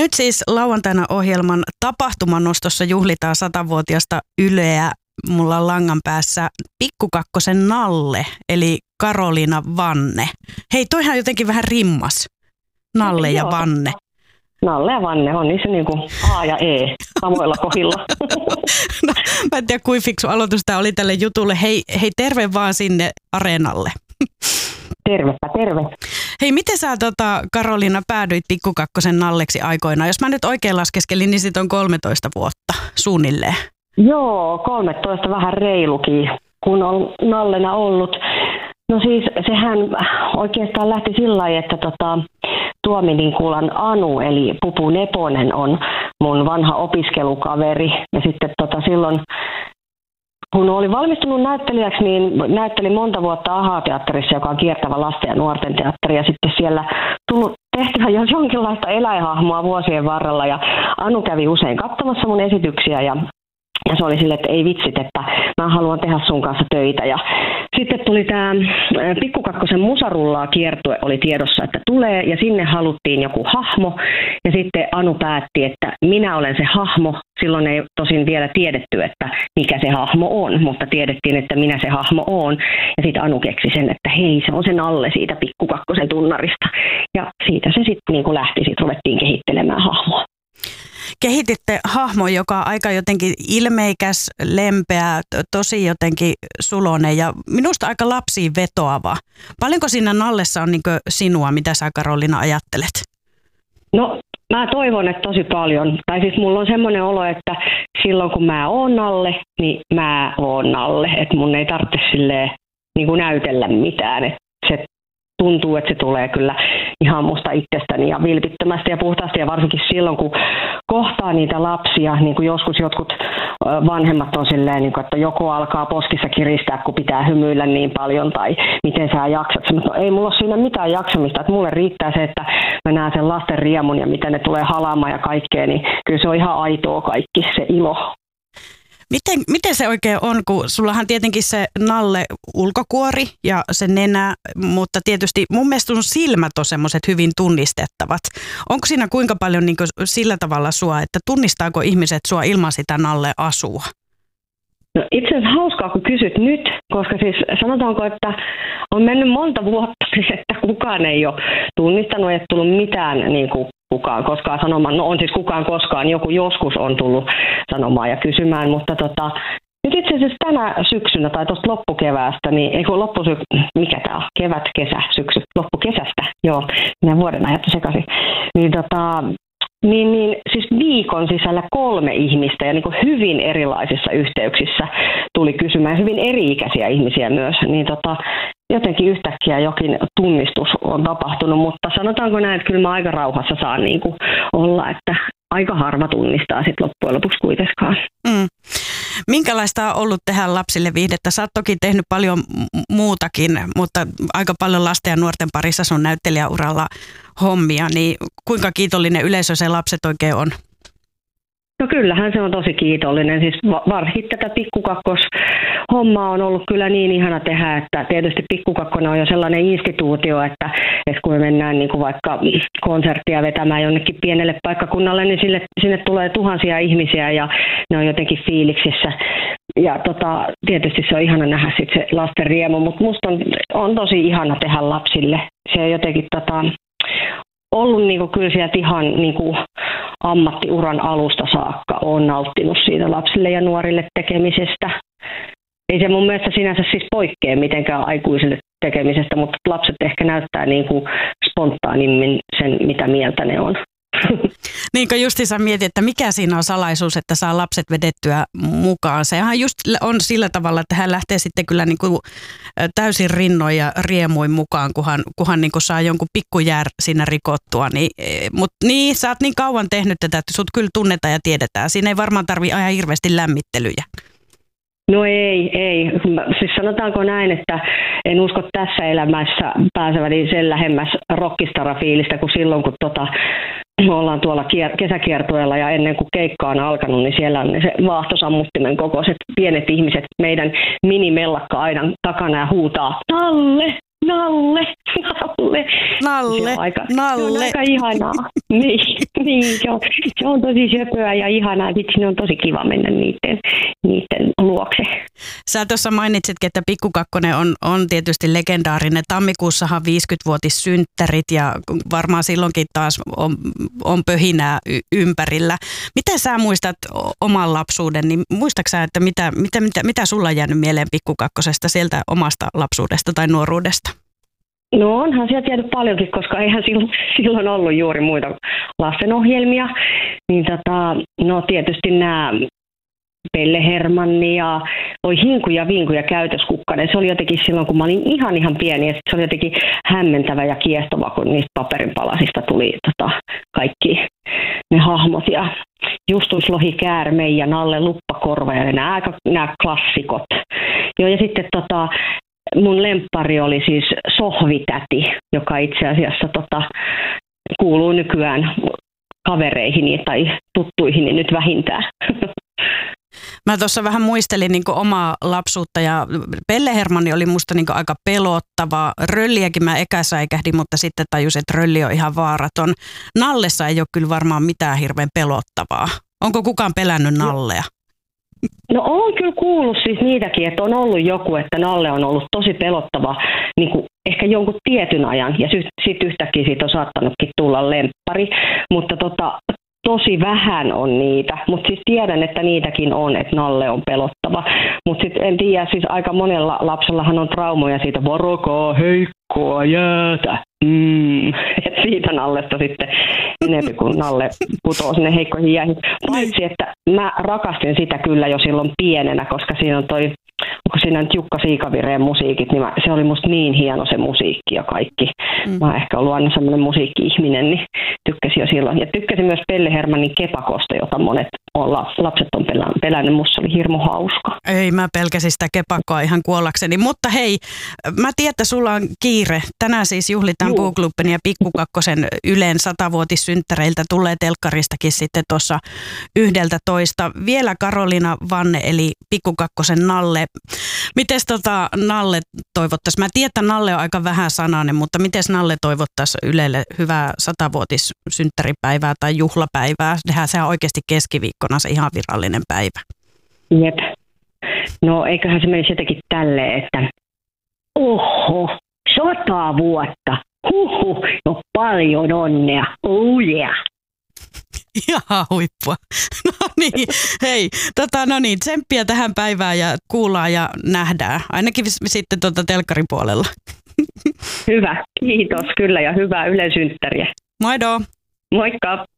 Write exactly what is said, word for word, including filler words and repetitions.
Nyt siis lauantaina ohjelman tapahtumanostossa juhlitaan satavuotiasta Yleä. Mulla on langan päässä Pikkukakkosen Nalle, eli Karoliina Vanne. Hei, toihan jotenkin vähän rimmas. Nalle ja Vanne. Nalle ja Vanne on niissä niin kuin A ja E samoilla kohdilla. No, mä en tiedä, kuinka fiksu aloitus tämä oli tälle jutulle. Hei, hei, terve vaan sinne areenalle. Tervepä, terve. Hei, miten sä tota, Karoliina päädyit Pikkukakkosen Nalleksi aikoinaan? Jos mä nyt oikein laskeskelin, niin sit on kolmetoista vuotta suunnilleen. Joo, kolmetoista vähän reilukin, kun on Nallena ollut. No siis sehän oikeastaan lähti sillä lailla, että tota, Tuomininkulan Anu, eli Pupu Neponen, on mun vanha opiskelukaveri. Ja sitten tota, silloin, kun olin valmistunut näyttelijäksi, niin näyttelin monta vuotta Ahaa-teatterissa, joka on kiertävä lasten ja nuorten teatteri. Ja sitten siellä tullut tehtävä jos jonkinlaista eläinhahmoa vuosien varrella. Ja Anu kävi usein katsomassa mun esityksiä ja Ja se oli silleen, että ei vitsit, että mä haluan tehdä sun kanssa töitä. Ja sitten tuli tämä Pikkukakkosen Musarullaa kiertue oli tiedossa, että tulee. Ja sinne haluttiin joku hahmo. Ja sitten Anu päätti, että minä olen se hahmo. Silloin ei tosin vielä tiedetty, että mikä se hahmo on. Mutta tiedettiin, että minä se hahmo on. Ja sitten Anu keksi sen, että hei, se on sen Nalle siitä Pikkukakkosen tunnarista. Ja siitä se sitten niin kuin lähti. Sitten ruvettiin kehittelemään hahmoa. Kehititte hahmo, joka on aika jotenkin ilmeikäs, lempeä, tosi jotenkin sulonen ja minusta aika lapsiin vetoava. Paljonko siinä Nallessa on niin kuin sinua, mitä sä Karoliina ajattelet? No mä toivon, että tosi paljon. Tai siis mulla on semmoinen olo, että silloin kun mä oon Nalle, niin mä oon Nalle. Että mun ei tarvitse silleen niin kuin näytellä mitään. Että se tuntuu, että se tulee kyllä ihan musta itsestäni ja vilpittömästi ja puhtaasti. Ja varsinkin silloin, kun kohtaa niitä lapsia, niin kuin joskus jotkut vanhemmat on silleen, niin kuin, että joko alkaa poskissa kiristää, kun pitää hymyillä niin paljon, tai miten sä jaksat. No, ei mulla ole siinä mitään jaksamista. Että mulle riittää se, että mä näen sen lasten riemun ja miten ne tulee halaamaan ja kaikkea, niin kyllä se on ihan aitoa kaikki se ilo. Miten, miten se oikein on, kun sullahan tietenkin se Nalle ulkokuori ja se nenä, mutta tietysti mun mielestä sun silmät on semmoiset hyvin tunnistettavat. Onko siinä kuinka paljon niin kuin sillä tavalla sua, että tunnistaako ihmiset sua ilman sitä Nalle-asua? No itse asiassa hauskaa, kun kysyt nyt, koska siis sanotaanko, että on mennyt monta vuotta, että kukaan ei ole tunnistanut, ei ole tullut mitään niin kuin kukaan koskaan sanomaan. No on siis kukaan koskaan, joku joskus on tullut sanomaan ja kysymään, mutta tota, nyt itse asiassa tänä syksynä tai tuosta loppukeväästä, niin ei kun loppusy... mikä tämä on? Kevät, kesä, syksy, loppukesästä, joo, minä vuoden ajattu sekaisin. Niin tota, Niin, niin siis viikon sisällä kolme ihmistä ja niin kuin hyvin erilaisissa yhteyksissä tuli kysymään, hyvin eri-ikäisiä ihmisiä myös, niin tota, jotenkin yhtäkkiä jokin tunnistus on tapahtunut, mutta sanotaanko näin, että kyllä mä aika rauhassa saan niin kuin olla, että aika harva tunnistaa sitten loppujen lopuksi kuitenkaan. Mm. Minkälaista on ollut tehdä lapsille viihdettä? Sä oot toki tehnyt paljon muutakin, mutta aika paljon lasten ja nuorten parissa sun näyttelijäuralla hommia, niin kuinka kiitollinen yleisö se lapset oikein on? No kyllähän se on tosi kiitollinen. Siis varsinkin tätä Pikkukakkos-hommaa on ollut kyllä niin ihana tehdä, että tietysti Pikkukakkonen on jo sellainen instituutio, että, että kun me mennään niin kuin vaikka konserttia vetämään jonnekin pienelle paikkakunnalle, niin sille, sinne tulee tuhansia ihmisiä ja ne on jotenkin fiiliksissä. Ja tota, tietysti se on ihana nähdä sit se lasten riemu, mutta musta on, on tosi ihana tehdä lapsille. Se on jotenkin tota, ollut niinku kyllä sieltä ihan niinku ammattiuran alusta saakka olen nauttinut siitä lapsille ja nuorille tekemisestä. Ei se mun mielestä sinänsä siis poikkea mitenkään aikuisille tekemisestä, mutta lapset ehkä näyttää niinku spontaanimmin sen, mitä mieltä ne on. Niin kuin justiinsa mietin, että mikä siinä on salaisuus, että saa lapset vedettyä mukaan. Sehän just on sillä tavalla, että hän lähtee sitten kyllä niin kuin täysin rinnoin ja riemuin mukaan, kunhan, kunhan niin kuin saa jonkun pikkujär siinä rikottua. Niin, mutta niin, sä oot niin kauan tehnyt tätä, että sut kyllä tunnetaan ja tiedetään. Siinä ei varmaan tarvitse ihan hirveästi lämmittelyjä. No ei, ei. Siis sanotaanko näin, että en usko tässä elämässä pääseväni sen lähemmäs rockistara-fiilistä kuin silloin, kun tota, ollaan tuolla kier- kesäkiertueella ja ennen kuin keikka on alkanut, niin siellä on se vaahtosammuttimen kokoiset pienet ihmiset meidän minimellakka-aidan takana ja huutaa Nalle, Nalle, Nalle. Nalle, se on aika, Nalle. Se on aika ihanaa. niin, niin se, on, se on tosi söpöä ja ihanaa. Sitten on tosi kiva mennä niiden, niiden luokse. Sä tuossa mainitsitkin, että Pikku Kakkonen on, on tietysti legendaarinen. Tammikuussahan viisikymmenvuotissynttärit ja varmaan silloinkin taas on, on pöhinää y- ympärillä. Miten sä muistat oman lapsuuden, niin muistatko sä, että mitä, mitä, mitä, mitä sulla on jäänyt mieleen Pikku Kakkosesta sieltä omasta lapsuudesta tai nuoruudesta? No onhan sieltä jäänyt paljonkin, koska eihän silloin, silloin ollut juuri muita lastenohjelmia. Niin tota, no tietysti nämä Pelle Hermanni ja oi Hinku ja Vinku ja Käytöskukkanen. Se oli jotenkin silloin, kun mä olin ihan ihan pieni, ja se oli jotenkin hämmentävä ja kiehtova, kun niistä paperinpalasista tuli tota, kaikki ne hahmot. Ja Justus Lohi Käärme ja Nalle Luppakorva ja nämä, nämä klassikot. Joo, ja sitten tota, mun lemppari oli siis Sohvitäti, joka itse asiassa tota, kuuluu nykyään kavereihini tai tuttuihini nyt vähintään. Mä tuossa vähän muistelin niin kuin omaa lapsuutta ja Pelle Hermanni oli musta niin kuin aika pelottava. Rölliäkin mä ekäsäikähdin, mutta sitten tajusin, että Rölli on ihan vaaraton. Nallessa ei ole kyllä varmaan mitään hirveän pelottavaa. Onko kukaan pelännyt Nallea? No on kyllä kuullut siis niitäkin, että on ollut joku, että Nalle on ollut tosi pelottava niin kuin ehkä jonkun tietyn ajan ja sitten yhtäkkiä siitä on saattanutkin tulla lemppari, mutta tota, tosi vähän on niitä, mutta siis tiedän, että niitäkin on, että Nalle on pelottava, mutta sitten en tiedä, siis aika monella lapsellahan on traumoja siitä varokaa heikkoa jäätä. Mm. Et siitä Nallesta sitten enemmän kuin Nalle putoo sinne heikkoihin jäihin. Paitsi, että mä rakastin sitä kyllä jo silloin pienenä, koska siinä on toi, onko siinä nyt Jukka Siikavireen musiikit, niin mä, se oli musta niin hieno se musiikki ja kaikki. Mm. Mä oon ehkä ollut aina semmoinen musiikki-ihminen, niin tykkäsin jo silloin. Ja tykkäsin myös Pelle Hermannin Kepakosta, jota monet on, lapset on pelännyt. Musta oli hirmu hauska. Ei, mä pelkäsin sitä Kepakkoa ihan kuollakseni. Mutta hei, mä tiedän, että sulla on kiire. Tänään siis juhlitaan Puuklubben ja Pikku Kakkosen Ylen satavuotissynttäreiltä tulee telkkaristakin sitten tuossa yhdeltä toista. Vielä Karoliina Vanne eli Pikku Kakkosen Nalle. Mites tota Nalle toivottaisi? Mä tiedän, että Nalle on aika vähän sanainen, mutta mites Nalle toivottaisi Ylelle hyvää satavuotissynttäripäivää tai juhlapäivää? Sehän on oikeasti keskiviikkona se ihan virallinen päivä. Jep. No eiköhän se menisi jotenkin tälleen, että oho, sata vuotta. Huhhuh, no paljon onnea. Oh yeah. Ihan huippua. No niin, hei, tota, no niin, tsemppiä tähän päivään ja kuullaan ja nähdään. Ainakin sitten tuota telkkaripuolella. Hyvä, kiitos kyllä ja hyvää Ylen synttäriä. Moido. Moikka.